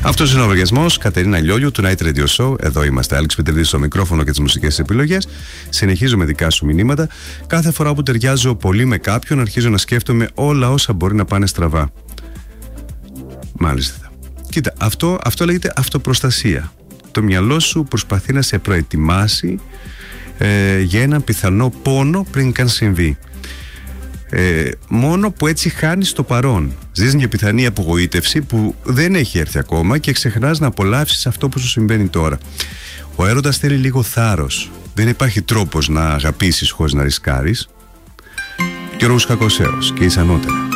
Αυτός είναι ο λογαριασμός. Κατερίνα Λιόλιου του Night Radio Show. Εδώ είμαστε. Άλεξ Πετρίδης στο μικρόφωνο και τις μουσικές επιλογές. Συνεχίζουμε δικά σου μηνύματα. Κάθε φορά που ταιριάζω πολύ με κάποιον, αρχίζω να σκέφτομαι όλα όσα μπορεί να πάνε στραβά. Μάλιστα. Κοίτα, αυτό λέγεται αυτοπροστασία. Το μυαλό σου προσπαθεί να σε προετοιμάσει για έναν πιθανό πόνο πριν καν συμβεί. Μόνο που έτσι χάνεις το παρόν. Ζεις μια πιθανή απογοήτευση που δεν έχει έρθει ακόμα και ξεχνάς να απολαύσεις αυτό που σου συμβαίνει τώρα. Ο έρωτας θέλει λίγο θάρρος. Δεν υπάρχει τρόπος να αγαπήσεις χωρίς να ρισκάρεις. Γιώργος Κακοσέος και εις ανώτερα.